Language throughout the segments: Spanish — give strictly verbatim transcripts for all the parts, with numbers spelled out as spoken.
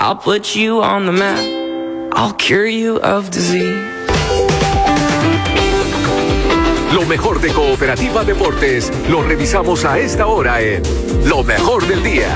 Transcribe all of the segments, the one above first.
I'll put you on the map. I'll cure you of disease. Lo mejor de Cooperativa Deportes lo revisamos a esta hora en Lo Mejor del Día.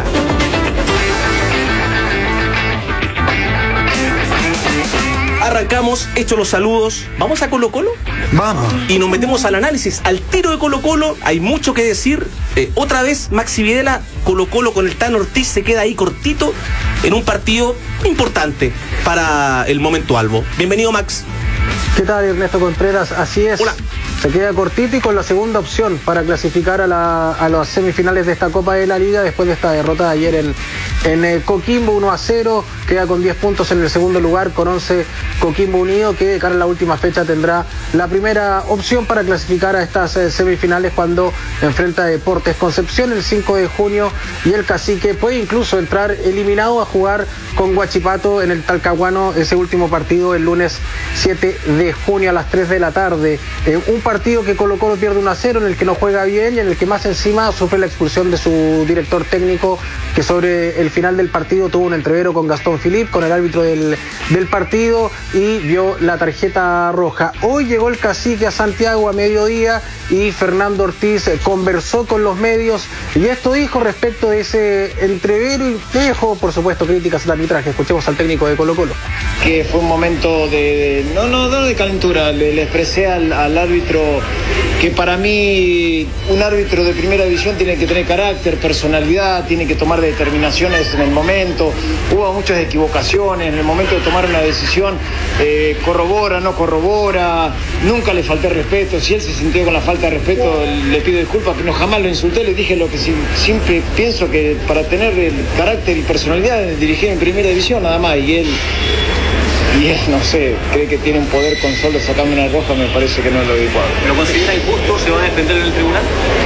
Arrancamos, hechos los saludos. ¿Vamos a Colo Colo? Vamos. Y nos metemos al análisis, al tiro de Colo Colo. Hay mucho que decir. Eh, otra vez, Maxi Videla, Colo Colo con el Tano Ortiz se queda ahí cortito en un partido importante para el momento albo. Bienvenido, Max. ¿Qué tal, Ernesto Contreras? Así es. Hola. Se queda cortito y con la segunda opción para clasificar a, la, a las semifinales de esta Copa de la Liga después de esta derrota de ayer en, en eh, Coquimbo uno a cero. Queda con diez puntos en el segundo lugar, con once Coquimbo Unido, que de cara a la última fecha tendrá la primera opción para clasificar a estas eh, semifinales cuando enfrenta a Deportes Concepción el cinco de junio, y el Cacique puede incluso entrar eliminado a jugar con Huachipato en el Talcahuano ese último partido el lunes siete de junio a las tres de la tarde. Eh, un partido que Colo Colo pierde uno a cero, en el que no juega bien y en el que más encima sufre la expulsión de su director técnico, que sobre el final del partido tuvo un entrevero con Gastón Philippe, con el árbitro del, del partido, y vio la tarjeta roja. Hoy llegó el Cacique a Santiago a mediodía y Fernando Ortiz conversó con los medios y esto dijo respecto de ese entrevero, y dejó por supuesto críticas al arbitraje. Escuchemos al técnico de Colo Colo. Que fue un momento de, no, no, no de calentura, le, le expresé al, al árbitro que para mí un árbitro de primera división tiene que tener carácter, personalidad, tiene que tomar determinaciones en el momento. Hubo muchas equivocaciones en el momento de tomar una decisión, eh, corrobora, no corrobora, nunca le falté respeto. Si él se sintió con la falta de respeto, le pido disculpas, pero no, jamás lo insulté, le dije lo que sí, siempre pienso, que para tener el carácter y personalidad de dirigir en primera división nada más, y él Y él, no sé, cree que tiene un poder con solo sacarme una roja, me parece que no es lo adecuado. ¿Pero considera injusto? ¿Se va a defender en el tribunal?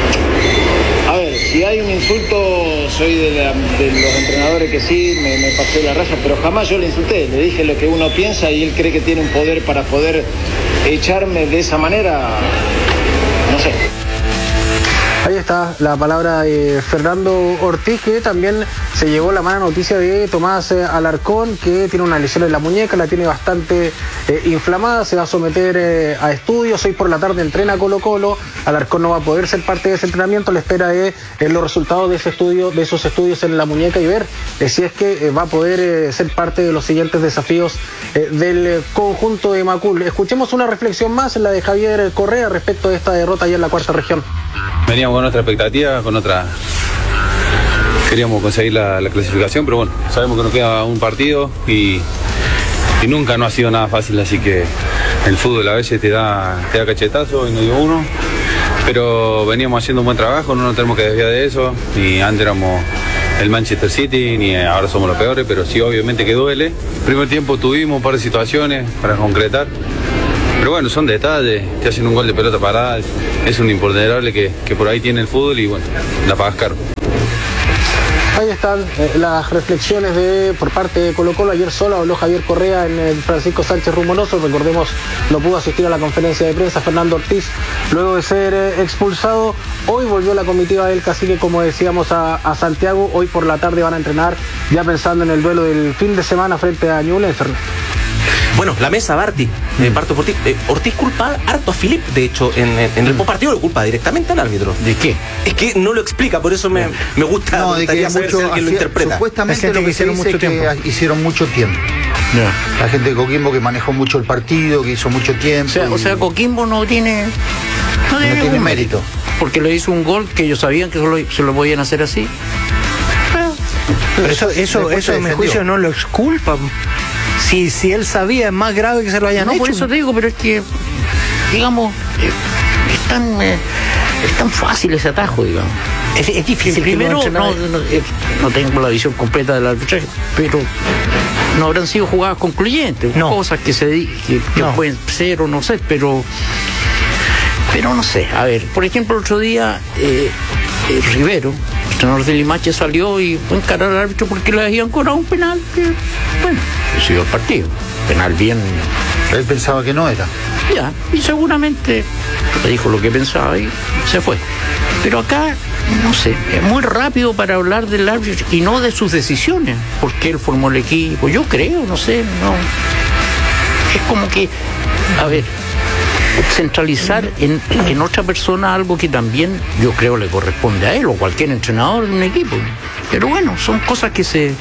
A ver, si hay un insulto, soy de, la, de los entrenadores que sí, me, me pasé la raya, pero jamás yo le insulté. Le dije lo que uno piensa y él cree que tiene un poder para poder echarme de esa manera, no sé. Ahí está la palabra de Fernando Ortiz, que también se llevó la mala noticia de Tomás Alarcón, que tiene una lesión en la muñeca, la tiene bastante eh, inflamada, se va a someter eh, a estudios. Hoy por la tarde entrena Colo Colo. Alarcón no va a poder ser parte de ese entrenamiento, le espera de eh, los resultados de ese estudio, de esos estudios en la muñeca, y ver eh, si es que eh, va a poder eh, ser parte de los siguientes desafíos eh, del eh, conjunto de Macul. Escuchemos una reflexión más, la de Javier Correa, respecto de esta derrota allá en la cuarta región. Veníamos con otra expectativa, con otra... Queríamos conseguir la, la clasificación, pero bueno, sabemos que nos queda un partido y, y nunca no ha sido nada fácil, así que el fútbol a veces te da, te da cachetazo y no dio uno, pero veníamos haciendo un buen trabajo, no nos tenemos que desviar de eso, ni antes éramos el Manchester City, ni ahora somos los peores, pero sí obviamente que duele. El primer tiempo tuvimos un par de situaciones para concretar, pero bueno, son detalles, te hacen un gol de pelota parada, es un imponderable que, que por ahí tiene el fútbol y bueno, la pagas caro. Ahí están eh, las reflexiones de por parte de Colo Colo. Ayer solo habló Javier Correa en el Francisco Sánchez Rumoroso. Recordemos, no pudo asistir a la conferencia de prensa Fernando Ortiz luego de ser eh, expulsado. Hoy volvió la comitiva del Cacique, como decíamos, a, a Santiago. Hoy por la tarde van a entrenar, ya pensando en el duelo del fin de semana frente a Ñublense. Bueno, la mesa, Barty, eh, Parto Ortiz, eh, Ortiz culpa harto a Philippe, de hecho, en, en el postpartido lo culpa directamente al árbitro. ¿De qué? Es que no lo explica, por eso me, me gusta, no, me gustaría saber si alguien lo interpreta. Supuestamente lo que, que hicieron mucho tiempo. Que hicieron mucho tiempo. Yeah. La gente de Coquimbo que manejó mucho el partido, que hizo mucho tiempo. O sea, y... o sea Coquimbo no tiene no tiene, no tiene mérito. mérito. Porque le hizo un gol que ellos sabían que solo, se lo podían hacer así. Pero, pero eso, eso, eso en mi juicio no lo exculpa. Si, si él sabía, es más grave que se lo hayan no, hecho. Por eso te digo, pero es que, digamos, eh, es, tan, eh, es tan fácil ese atajo, digamos. Es, es difícil. Primero, no, no, no, no tengo la visión completa del arbitraje, pero no habrán sido jugadas concluyentes. No. Cosas que, se, que, que no. pueden ser o no sé, pero, pero no sé. A ver, por ejemplo, el otro día, eh, eh, Rivero, el entrenador de Limache, salió y fue a encarar al árbitro porque le habían cobrado un penal que, bueno, decidió el partido. Penal bien. Él pensaba que no era. Ya, y seguramente le dijo lo que pensaba y se fue. Pero acá no sé, es muy rápido para hablar del árbitro y no de sus decisiones, porque él formó el equipo. Yo creo, no sé, no. Es como que, a ver, centralizar en, en otra persona algo que también yo creo le corresponde a él o cualquier entrenador de un equipo. Pero bueno, son cosas que se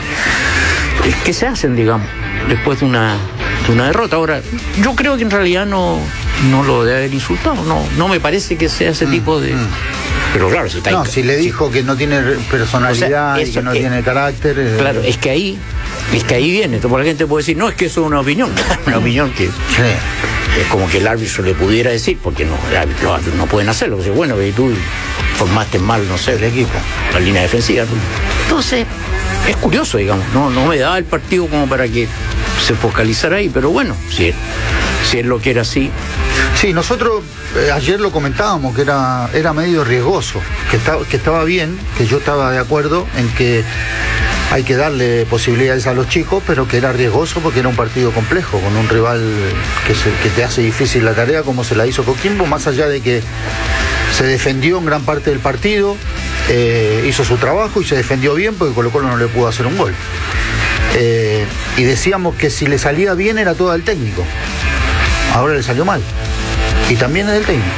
que se hacen, digamos, después de una de una derrota. Ahora, yo creo que en realidad no no lo debe haber insultado, no no me parece que sea ese tipo de... Pero claro, si está No, si le dijo que no tiene personalidad, o sea, eso, y que no eh, tiene carácter... Eh... Claro, es que ahí es que ahí viene, porque la gente puede decir, no, es que eso es una opinión, una opinión que... Sí. Es como que el árbitro le pudiera decir, porque no, los árbitros no pueden hacerlo, porque bueno, y tú formaste mal, no sé, el equipo, la línea defensiva. Entonces, es curioso, digamos, no, no me daba el partido como para que se focalizara ahí, pero bueno, si, si él lo quiere así. Sí, nosotros eh, ayer lo comentábamos, que era, era medio riesgoso, que, está, que estaba bien, que yo estaba de acuerdo en que hay que darle posibilidades a los chicos, pero que era riesgoso porque era un partido complejo, con un rival que, se, que te hace difícil la tarea, como se la hizo Coquimbo, más allá de que se defendió en gran parte del partido, eh, hizo su trabajo y se defendió bien porque Colo Colo no le pudo hacer un gol. Eh, y decíamos que si le salía bien era todo el técnico, ahora le salió mal, y también es del técnico.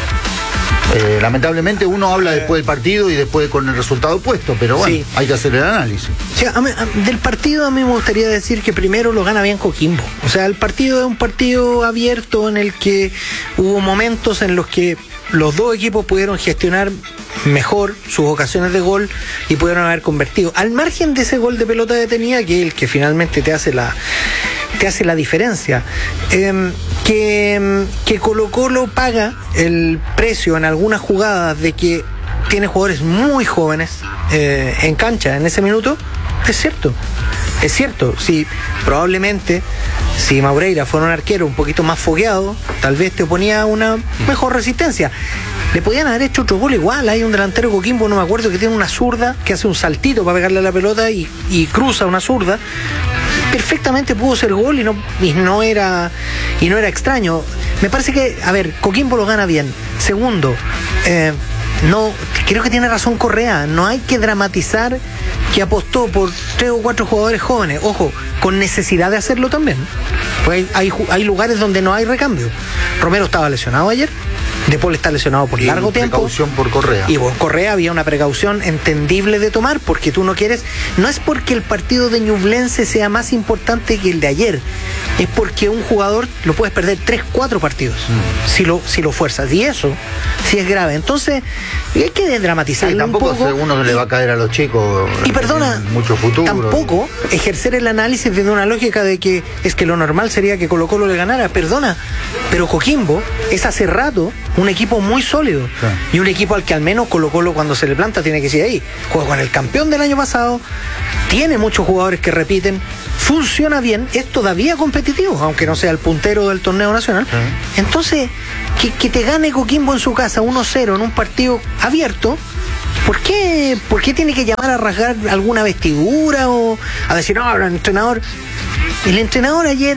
Eh, lamentablemente uno habla después del partido y después con el resultado puesto, pero bueno, sí, hay que hacer el análisis. Sí, a mí, a, del partido a mí me gustaría decir que primero lo gana bien Coquimbo. O sea, el partido es un partido abierto en el que hubo momentos en los que los dos equipos pudieron gestionar mejor sus ocasiones de gol y pudieron haber convertido. Al margen de ese gol de pelota detenida, que es el que finalmente te hace la te hace la diferencia. Eh, que, que Colo Colo paga el precio en algunas jugadas de que tiene jugadores muy jóvenes eh, en cancha en ese minuto, es cierto. Es cierto, si probablemente si Maureira fuera un arquero un poquito más fogueado, tal vez te oponía una mejor resistencia. Le podían haber hecho otro gol igual. Hay un delantero Coquimbo, no me acuerdo, que tiene una zurda, que hace un saltito para pegarle a la pelota y, y cruza una zurda. Perfectamente pudo ser gol y no, y no era y no era extraño. Me parece que, a ver, Coquimbo lo gana bien. Segundo, eh, no, creo que tiene razón Correa, no hay que dramatizar que apostó por tres o cuatro jugadores jóvenes, ojo, con necesidad de hacerlo también. Pues hay, hay, hay lugares donde no hay recambio. Romero estaba lesionado ayer, De Paul está lesionado por y largo tiempo. Precaución por Correa. Y por Correa había una precaución entendible de tomar, porque tú no quieres, no es porque el partido de Ñublense sea más importante que el de ayer, es porque un jugador lo puedes perder tres, cuatro partidos mm. si lo si lo fuerzas, y eso sí es grave. Entonces hay que dramatizarlo. Sí, tampoco un poco. Uno le va a caer a los chicos. Y perdona, mucho futuro. Tampoco ejercer el análisis desde una lógica de que es que lo normal sería que Colo Colo le ganara. Perdona, pero Coquimbo es hace rato un equipo muy sólido, sí, y un equipo al que al menos Colo Colo cuando se le planta tiene que ir ahí. Juega con el campeón del año pasado, tiene muchos jugadores que repiten, funciona bien, es todavía competitivo, aunque no sea el puntero del torneo nacional. Sí. Entonces, que, que te gane Coquimbo en su casa uno cero en un partido abierto, ¿por qué, ¿por qué tiene que llamar a rasgar alguna vestidura o a decir, no, el entrenador? El entrenador ayer,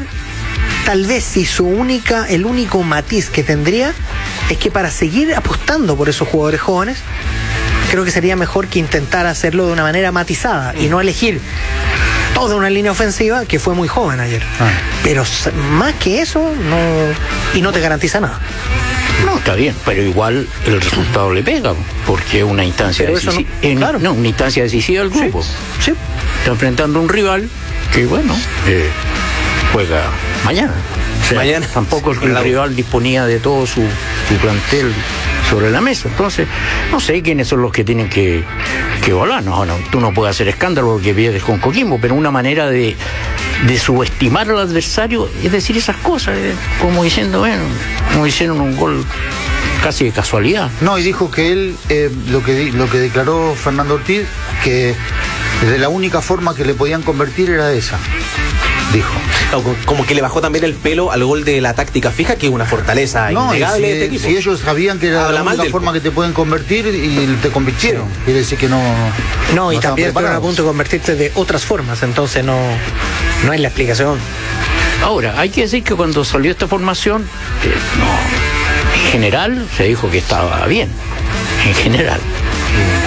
tal vez si su única, el único matiz que tendría es que para seguir apostando por esos jugadores jóvenes, creo que sería mejor que intentara hacerlo de una manera matizada y no elegir toda una línea ofensiva que fue muy joven ayer. Ah. Pero más que eso, no, y no te garantiza nada. No, está bien, pero igual el resultado le pega, porque es una instancia decisiva. No, eh, claro. no, una instancia decisiva del grupo. Sí, sí. Está enfrentando a un rival que, bueno, eh, juega mañana. O sea, mañana tampoco el, el rival disponía de todo su, su plantel sobre la mesa. Entonces, no sé quiénes son los que tienen que, que evaluar. No, no, tú no puedes hacer escándalo porque pierdes con Coquimbo, pero una manera de, de subestimar al adversario es decir esas cosas, eh, como diciendo, bueno, como hicieron un gol casi de casualidad. No, y dijo que él, eh, lo que lo que declaró Fernando Ortiz, que de la única forma que le podían convertir era esa. Dijo. Como que le bajó también el pelo al gol de la táctica fija, que es una fortaleza no, innegable si, de este equipo. Si ellos sabían que era Habla la única forma que te pueden convertir y te convirtieron, sí, quiere decir que no. No, y no también estuvieron a punto de convertirte de otras formas, entonces no, no es la explicación. Ahora, hay que decir que cuando salió esta formación, eh, no, en general se dijo que estaba bien, en general.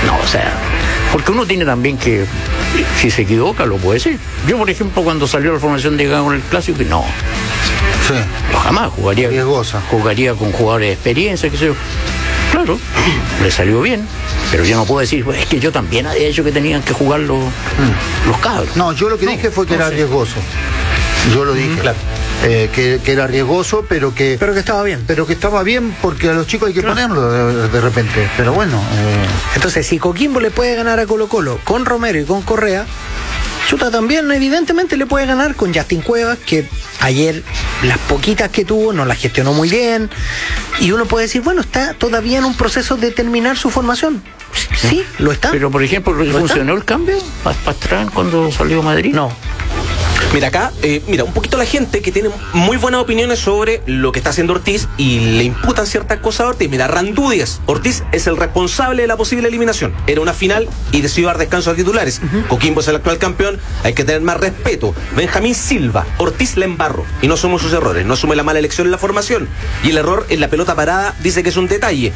No, o sea, porque uno tiene también que, si se equivoca, lo puede decir. Yo, por ejemplo, cuando salió la formación de Gago en el Clásico, no. Sí. No, jamás jugaría. Riesgosa. Jugaría con jugadores de experiencia, qué sé yo. Claro, le salió bien, pero yo no puedo decir, pues, es que yo también había hecho que tenían que jugar los, mm. los cabros. No, yo lo que no, dije fue que no era sé. riesgoso. Yo lo dije. Mm, claro. Eh, que, que era riesgoso, pero que pero que estaba bien. Pero que estaba bien porque a los chicos hay que claro. ponerlo de, de repente. Pero bueno. Eh... Entonces, si Coquimbo le puede ganar a Colo Colo con Romero y con Correa, Chuta también evidentemente le puede ganar con Justin Cuevas, que ayer las poquitas que tuvo no las gestionó muy bien, y uno puede decir, bueno, está todavía en un proceso de terminar su formación. Sí, lo está. Pero por ejemplo, ¿funcionó el cambio Pastrán cuando salió a Madrid? No. Mira acá, eh, mira, un poquito la gente que tiene muy buenas opiniones sobre lo que está haciendo Ortiz y le imputan ciertas cosas a Ortiz. Mira, Randú Díaz, Ortiz es el responsable de la posible eliminación. Era una final y decidió dar descanso a titulares. Uh-huh. Coquimbo es el actual campeón, hay que tener más respeto. Benjamín Silva, Ortiz le embarró y no asume sus errores, no asume la mala elección en la formación y el error en la pelota parada dice que es un detalle.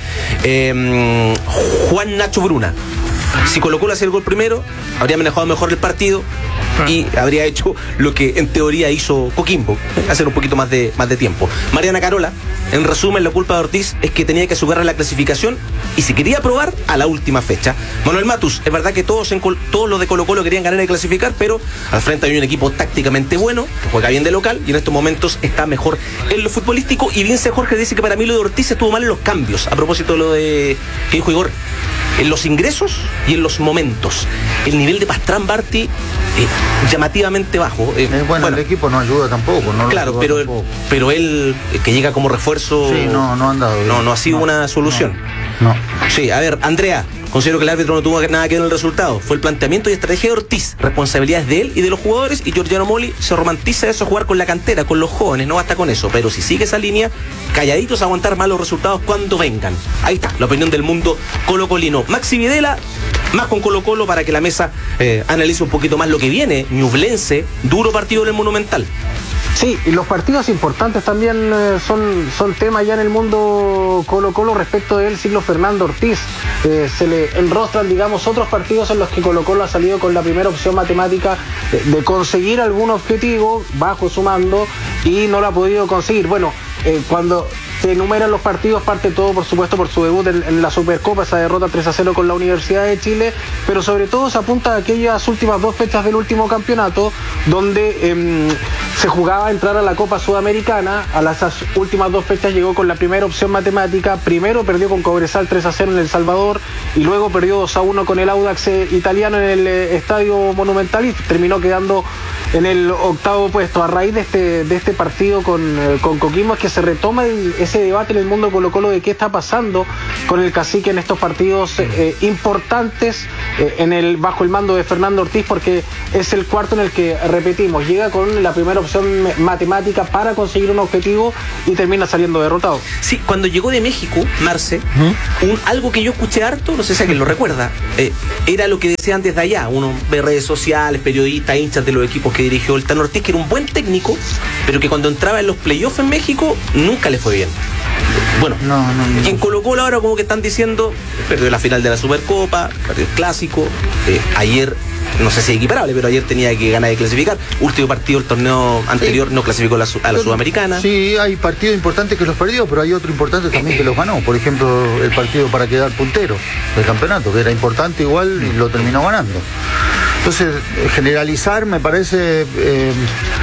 Eh, Juan Nacho Bruna, si Colo Colo hacía el gol primero, habría manejado mejor el partido y habría hecho lo que en teoría hizo Coquimbo, hacer un poquito más de, más de tiempo. Mariana Carola, en resumen, la culpa de Ortiz es que tenía que asegurar la clasificación y se quería probar a la última fecha. Manuel Matus, es verdad que todos, en, todos los de Colo Colo querían ganar y clasificar, pero al frente hay un equipo tácticamente bueno, que juega bien de local y en estos momentos está mejor en lo futbolístico. Y Vince Jorge dice que para mí lo de Ortiz estuvo mal en los cambios, a propósito de lo de que dijo Igor, en los ingresos y en los momentos. El nivel de Pastrán Barti eh, llamativamente bajo. Eh, eh, bueno, bueno, el equipo no ayuda tampoco. No claro, lo pero, tampoco. pero él, eh, que llega como refuerzo... Sí, no, no han dado bien. No, no ha sido no, una solución. No, no. Sí, a ver, Andrea, considero que el árbitro no tuvo nada que ver en el resultado. Fue el planteamiento y estrategia de Ortiz. Responsabilidades de él y de los jugadores. Y Giorgiano Moli se romantiza eso, jugar con la cantera, con los jóvenes. No basta con eso. Pero si sigue esa línea, calladitos a aguantar malos resultados cuando vengan. Ahí está, la opinión del mundo colocolino. Maxi Videla, más con Colo Colo para que la mesa eh, analice un poquito más lo que viene. Ñublense, duro partido en el Monumental. Sí, y los partidos importantes también eh, son, son tema ya en el mundo Colo Colo respecto del ciclo Fernando Ortiz. Eh, se le enrostran, digamos, otros partidos en los que Colo Colo ha salido con la primera opción matemática de, de conseguir algún objetivo bajo su mando y no lo ha podido conseguir. Bueno, eh, cuando se enumeran los partidos, parte todo, por supuesto, por su debut en, en la Supercopa, esa derrota tres a cero con la Universidad de Chile, pero sobre todo se apunta a aquellas últimas dos fechas del último campeonato, donde eh, se jugaba a entrar a la Copa Sudamericana. A las últimas dos fechas llegó con la primera opción matemática, primero perdió con Cobresal tres a cero en El Salvador, y luego perdió dos a uno con el Audax italiano en el eh, Estadio Monumental, y terminó quedando en el octavo puesto. A raíz de este, de este partido con, eh, con Coquimbo es que se retoma el, ese debate en el mundo Colo Colo de qué está pasando con el cacique en estos partidos eh, importantes eh, en el, bajo el mando de Fernando Ortiz, porque es el cuarto en el que, repetimos, llega con la primera opción matemática para conseguir un objetivo y termina saliendo derrotado. Sí, cuando llegó de México, Marce, ¿Mm? un, algo que yo escuché harto, no sé si alguien lo recuerda, eh, era lo que decían desde allá, uno ve redes sociales, periodistas, hinchas de los equipos que dirigió el Tano Ortiz, que era un buen técnico, pero que cuando entraba en los playoffs en México nunca le fue bien. Bueno, no, no, no. Y en Colo Colo ahora como que están diciendo, perdió la final de la Supercopa, perdió el Clásico, eh, ayer, no sé si es equiparable, pero ayer tenía que ganar y clasificar. Último partido, el torneo anterior sí. no clasificó la, a la Sudamericana. Sí, hay partidos importantes que los perdió, pero hay otro importante también que los ganó. Por ejemplo, el partido para quedar puntero del campeonato, que era importante igual y lo terminó ganando. Entonces, generalizar me parece, eh,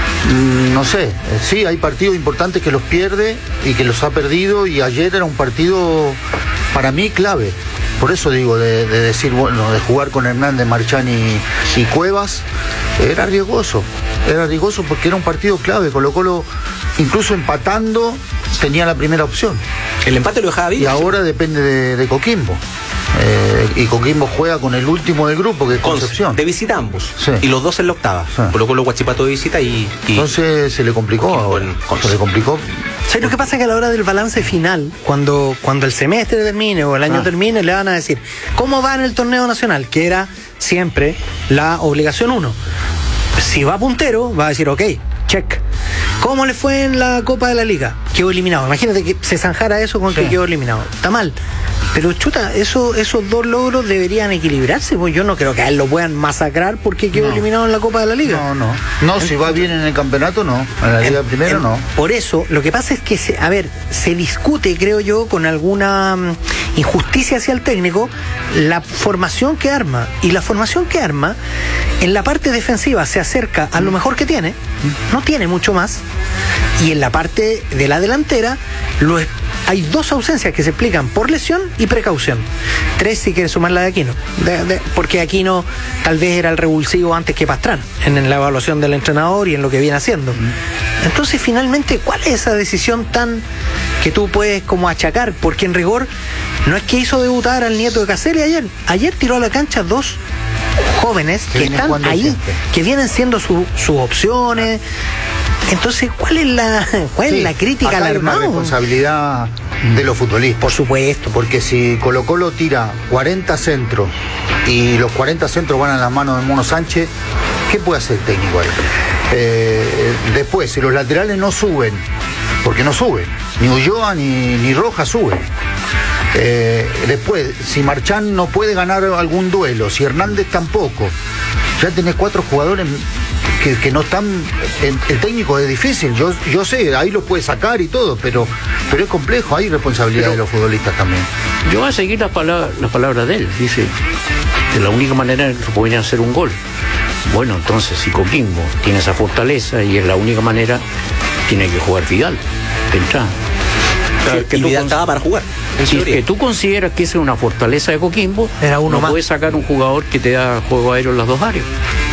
no sé, sí, hay partidos importantes que los pierde y que los ha perdido, y ayer era un partido para mí clave. Por eso digo, de, de decir, bueno, de jugar con Hernández, Marchán y, y Cuevas, era riesgoso, era riesgoso porque era un partido clave. Colo Colo, incluso empatando, tenía la primera opción. El empate lo dejaba vivo. Y ahora depende de, de Coquimbo. Eh, y Coquimbo juega con el último del grupo, que es Concepción. De visita ambos. Sí. Y los dos en la octava. Sí. Colo Colo Huachipato de visita y, y... Entonces se le complicó. Ahora. Se le complicó. ¿Sabes lo que pasa? Que a la hora del balance final, cuando, cuando el semestre termine o el año ah. termine, le van a decir cómo va en el torneo nacional, que era siempre la obligación uno. Si va puntero, va a decir ok, check. ¿Cómo le fue en la Copa de la Liga? quedó eliminado. Imagínate que se zanjara eso con sí. que quedó eliminado. Está mal. Pero chuta, eso, esos dos logros deberían equilibrarse, pues yo no creo que a él lo puedan masacrar porque quedó no. eliminado en la Copa de la Liga. No, no. No, Entonces, si va bien en el campeonato, no. En la Liga en, primero, en, no. Por eso, lo que pasa es que, se, a ver, se discute, creo yo, con alguna um, injusticia hacia el técnico, la formación que arma. Y la formación que arma, en la parte defensiva se acerca a lo mejor que tiene, no tiene mucho más, y en la parte de la delantera, lo hay dos ausencias que se explican por lesión y precaución. Tres si quieres sumar la de Aquino, de, de, porque Aquino tal vez era el revulsivo antes que Pastrán en, en la evaluación del entrenador y en lo que viene haciendo. Entonces finalmente, ¿cuál es esa decisión tan que tú puedes como achacar? Porque en rigor no es que hizo debutar al nieto de Caselli ayer. Ayer tiró a la cancha dos jóvenes que, que están ahí, siempre. que vienen siendo sus su opciones. Entonces, ¿cuál es la cuál sí, es la crítica al armado? Hay una responsabilidad de los futbolistas. Por supuesto. Porque si Colo Colo tira cuarenta centros y los cuarenta centros van a las manos de Mono Sánchez, ¿qué puede hacer el técnico ahí? Eh, después, si los laterales no suben, porque no suben, ni Ulloa ni, ni Rojas suben. Eh, después, si Marchán no puede ganar algún duelo, si Hernández tampoco, ya tenés cuatro jugadores que, que no están. El, el técnico es difícil, yo, yo sé, ahí lo puede sacar y todo, pero, pero es complejo, hay responsabilidad pero, de los futbolistas también. Yo voy a seguir las palabras, las palabras de él, dice, de la única manera que podrían hacer un gol. Bueno, entonces si Coquimbo tiene esa fortaleza y es la única manera, tiene que jugar Vidal, de entrada. Sí, que y Vidal estaba para jugar. Si es que tú consideras que esa es una fortaleza de Coquimbo, Era uno no más. puedes sacar un jugador que te da juego aéreo en las dos áreas.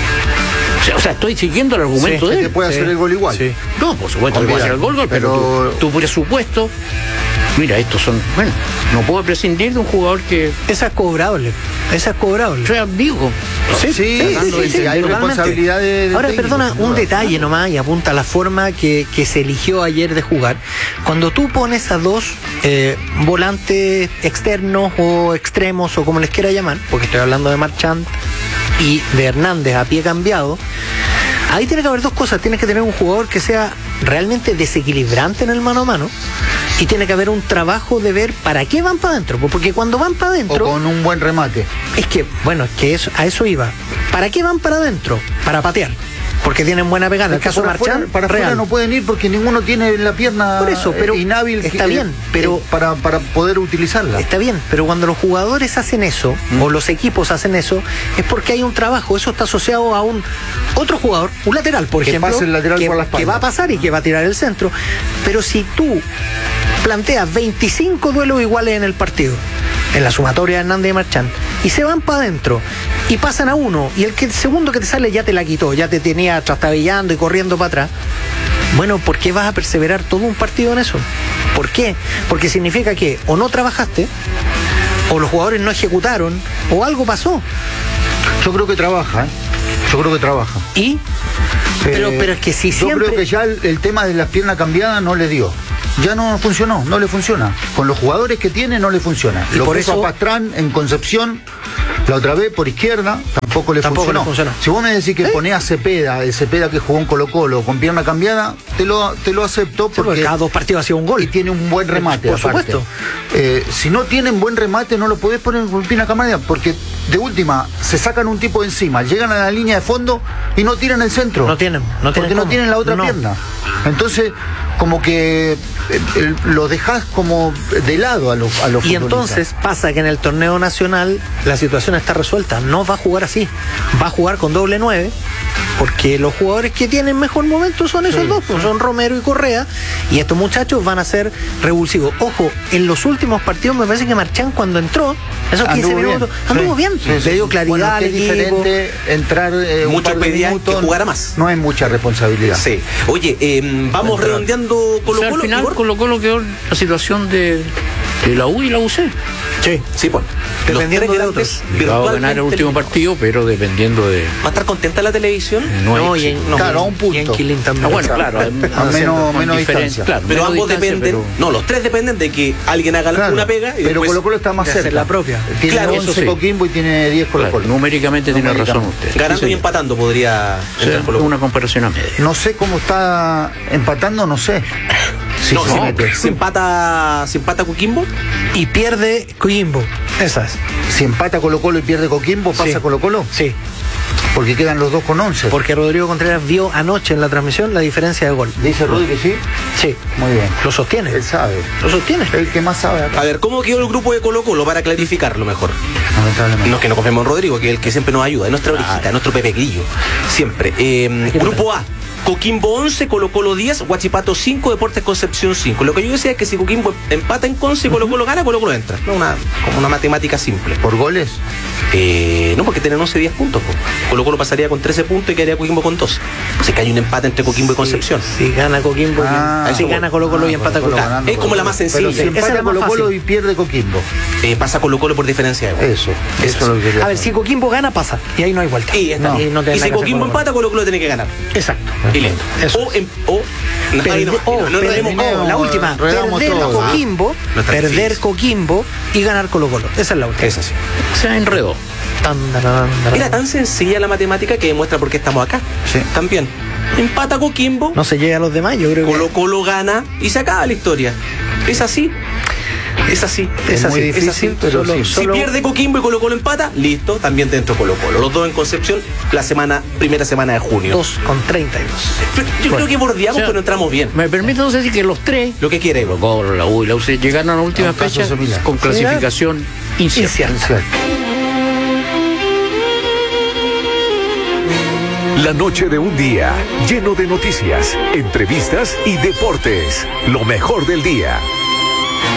O sea, o sea estoy siguiendo el argumento sí, de él. él. puede sí. hacer el gol igual. Sí. No, por supuesto que puede hacer el gol, gol pero, pero tu, tu presupuesto, mira, estos son, bueno, no puedo prescindir de un jugador que... Esa es cobrable, esa es cobrable. O sea, digo... Sí, sí, sí, sí, sí, sí hay responsabilidad de, de Ahora, técnico, perdona, un detalle nomás y apunta a la forma que, que se eligió ayer de jugar. Cuando tú pones a dos eh, volantes externos o extremos o como les quiera llamar, porque estoy hablando de Marchand y de Hernández a pie cambiado, ahí tiene que haber dos cosas. Tienes que tener un jugador que sea realmente desequilibrante en el mano a mano y tiene que haber un trabajo de ver para qué van para adentro, porque cuando van para adentro... O con un buen remate. Es que, bueno, es que eso, a eso iba. ¿Para qué van para adentro? Para patear. Porque tienen buena pegada. En el caso de Marchán, para afuera no pueden ir porque ninguno tiene la pierna por eso, pero inhábil. Está que, bien, pero eh, para, para poder utilizarla. Está bien, pero cuando los jugadores hacen eso, ¿Mm? o los equipos hacen eso, es porque hay un trabajo. Eso está asociado a un otro jugador, un lateral, por que ejemplo, pase el lateral que, por la espalda. que va a pasar y que va a tirar el centro. Pero si tú planteas veinticinco duelos iguales en el partido, en la sumatoria de Hernández y Marchán, y se van para adentro y pasan a uno, y el que el segundo que te sale ya te la quitó, ya te tenía trastabillando y corriendo para atrás, bueno, ¿por qué vas a perseverar todo un partido en eso? ¿Por qué? Porque significa que o no trabajaste, o los jugadores no ejecutaron, o algo pasó. Yo creo que trabaja, ¿eh? Yo creo que trabaja. ¿Y? Pero, eh, pero es que si yo siempre... Yo creo que ya el, el tema de las piernas cambiadas no le dio. Ya no funcionó, no le funciona. Con los jugadores que tiene no le funciona. Lo por puso eso... a Pastrán en Concepción, la otra vez por izquierda, tampoco le tampoco funcionó. Le funcionó. Si vos me decís que ¿Eh? ponés a Cepeda, el Cepeda que jugó en Colo Colo con pierna cambiada, te lo, te lo acepto porque, sí, porque cada dos partidos hacía un gol. Y tiene un buen remate. Por aparte. supuesto. Eh, si no tienen buen remate, no lo podés poner con pierna cambiada, porque de última se sacan un tipo de encima, llegan a la línea de fondo y no tiran el centro. No tienen, no tienen porque no cómo. tienen la otra no. pierna. Entonces, como que eh, el, lo dejás como de lado a los a los Y entonces pasa que en el torneo nacional la situación está resuelta. No va a jugar así. Va a jugar con doble nueve, porque los jugadores que tienen mejor momento son esos sí, dos, pues, son Romero y Correa, y estos muchachos van a ser revulsivos. Ojo, en los últimos partidos me parece que Marchán cuando entró, esos quince anduvo minutos, bien. anduvo sí, bien, sí, sí, le dio claridad bueno, al equipo. Diferente entrar eh, muchos pedían que jugara más. No hay mucha responsabilidad. Sí. Oye, eh, vamos entrar. redondeando Colo Colo. O sea, al final Colo Colo quedó la situación de, de la U y la U C. Sí, sí, pues. Dependiendo de otros. Va a ganar el último partido, pero dependiendo de... ¿Va a estar contenta la televisión? No, no, y en, no claro, a un punto. Y en Quilín también. Ah, bueno, claro. A menos, menos distancia. Claro, pero ambos dependen... Pero... No, los tres dependen de que alguien haga claro, una pega y pero después... Colo Colo está más cerca. la propia. Tiene claro, once sí. Coquimbo y tiene diez Colo Colo. Claro, numéricamente tiene razón usted. Ganando sí, y empatando podría... O sea, una comparación a medio. No sé cómo está empatando, no sé. Sí, no, sí, si, mete. si empata, si empata Coquimbo Y pierde Coquimbo. Esa es. Si empata Colo Colo y pierde Coquimbo, ¿pasa Sí. Colo Colo? Sí. Porque quedan los dos con once. Porque Rodrigo Contreras vio anoche en la transmisión la diferencia de gol. ¿Dice Rodri que sí? Sí. Muy bien. Lo sostiene. Él sabe. Lo sostiene. El que más sabe acá. A ver, ¿cómo quedó el grupo de Colo Colo para clarificarlo mejor? Lamentablemente. No es que no confiemos en Rodrigo, que es el que siempre nos ayuda, es nuestra orejita, es nuestro Pepe Grillo. Siempre. Eh, grupo A. Coquimbo once, Colo Colo diez, Huachipato cinco, Deportes Concepción cinco. Lo que yo decía es que si Coquimbo empata en Conce y Colo Colo gana, Colo Colo entra. No, una, como una matemática simple. ¿Por goles? Eh, no, porque tienen once, diez puntos. Po. Colo Colo pasaría con trece puntos y quedaría Coquimbo con doce. O sea que hay un empate entre Coquimbo y Concepción. Si gana Coquimbo, Ah, y, si eso gana voy. Colo Colo Ah, y empata Colo Colo Coquimbo. ganando. Es como la más Pero sencilla. si Esa es empata la más Colo Colo fácil. y pierde Coquimbo. Eh, pasa Colo Colo por diferencia de gol. Eso. Eso es lo que quería A ver, si saber. Coquimbo gana, pasa. Y ahí no hay vuelta. Y, está. No. Y no tiene Y nada si que hacer Coquimbo Colo Colo. empata, Colo Colo tiene que ganar. Exacto. Y listo. Eso O, em- o, no, ahí Perder- no, o no, no, perder- no, o la última, enredamos perder todo. Coquimbo, No está perder difícil. Coquimbo y ganar Colo Colo. Esa es la última. Es así. Se enredó. Tan, tan, tan, tan. Era tan sencilla la matemática que demuestra por qué estamos acá. Sí. También. Empata Coquimbo, No se llega a los demás, yo creo que. Colo Colo gana y se acaba la historia. Es así. Es así. Es Es muy así. Es difícil, así. pero Solo- sí. Si solo- pierde Coquimbo y Colo Colo empata, listo, también dentro Colo Colo. Los dos en Concepción, la semana, primera semana de junio. dos con treinta y dos. Pero yo creo que bordeamos, O sea, pero entramos bien. Me permite entonces decir que los tres, Lo que quiere, Colo Colo, la U y la U C, llegaron a la última Un caso fecha similar. con clasificación incierta. Incierta. La noche de un día lleno de noticias, entrevistas y deportes. Lo mejor del día.